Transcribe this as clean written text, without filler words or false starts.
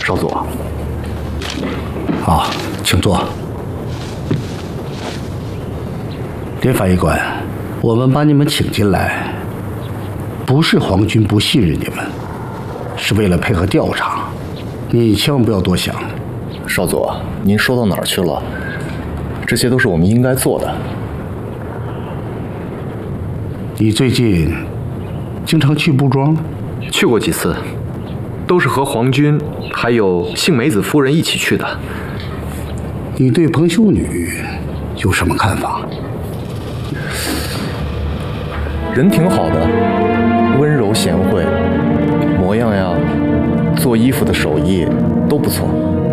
少佐。 好，请坐。连法医官，我们把你们请进来，不是皇军不信任你们，是为了配合调查。你千万不要多想。 少佐，您说到哪儿去了？这些都是我们应该做的。 你最近经常去布庄？ 去过几次，都是和皇军还有幸美子夫人一起去的。 你对彭秀女有什么看法？ 人挺好的，温柔贤惠，模样呀，做衣服的手艺都不错。